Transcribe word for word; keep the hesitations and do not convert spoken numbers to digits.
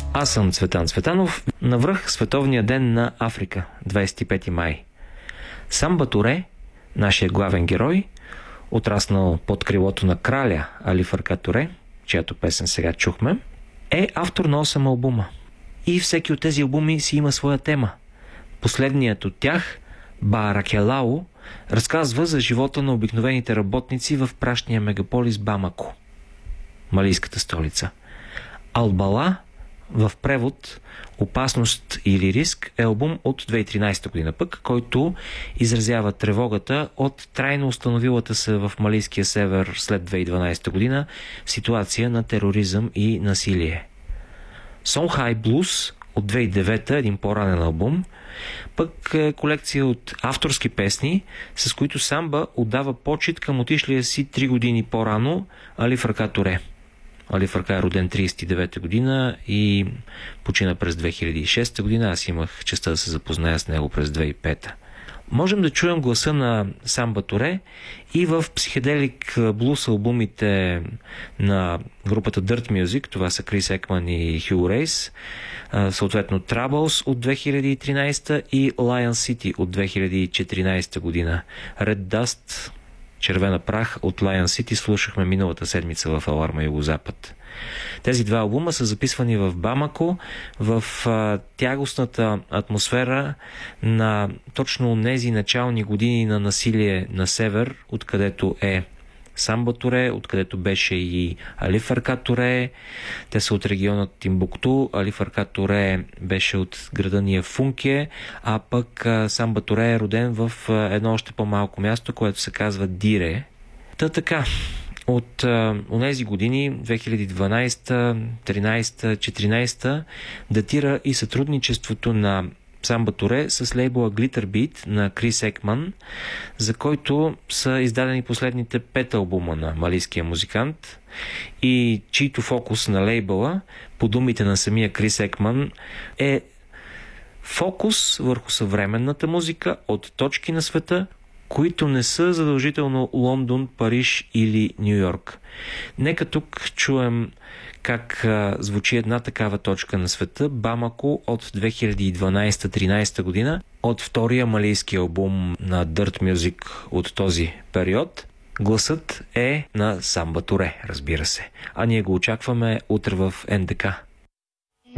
Аз съм Цветан Цветанов. Навръх Световния ден на Африка, двадесет и пети май. Самба Туре, нашия главен герой, отраснал под крилото на краля Али Фарка Туре, чиято песен сега чухме, е автор на осем албума. И всеки от тези албуми си има своя тема. Последният от тях, Бааракелао, разказва за живота на обикновените работници в прашния мегаполис Бамако, малийската столица. Албала, в превод "Опасност или риск", е албум от две хиляди и тринадесета година пък, който изразява тревогата от трайно установилата се в малийския север след две хиляди и дванадесета година ситуация на тероризъм и насилие. Сонхай Блус от две хиляди и девета, един по-ранен албум, пък е колекция от авторски песни, с които Самба отдава почит към отишлия си три години по-рано Али Фарка Туре. Али Фарка е роден тридесет и девета година и почина през две хиляди и шеста година. Аз имах честта да се запозная с него през две хиляди и пета. Можем да чуем гласа на Самба Туре и в психоделик блус албумите на групата Dirt Music, това са Крис Екман и Хю Рейс, съответно Troubles от две хиляди и тринадесета и Lion City от две хиляди и четиринадесета година. Red Dust, Червена прах от Lion City слушахме миналата седмица в Аларма Югозапад. Тези два албума са записвани в Бамако, в а, тягостната атмосфера на точно тези начални години на насилие на север, откъдето е Самба Туре, откъдето беше и Али Фарка Туре. Те са от региона Тимбукту. Али Фарка Туре беше от града Ния Функе, а пък Самба Туре е роден в едно още по-малко място, което се казва Дире. Та така, от онези години, две хиляди и дванадесета, тринадесета, четиринадесета, датира и сътрудничеството на Самба Туре с лейбъла Glitter Beat на Крис Екман, за който са издадени последните пет албума на малийския музикант и чийто фокус на лейбъла, по думите на самия Крис Екман, е фокус върху съвременната музика от точки на света, които не са задължително Лондон, Париж или Ню Йорк. Нека тук чуем как а, звучи една такава точка на света, Бамако от две хиляди и дванадесета-тринадесета година, от втория малийски албум на Dirt Music от този период. Гласът е на Самба Туре, разбира се. А ние го очакваме утре в Н Д К.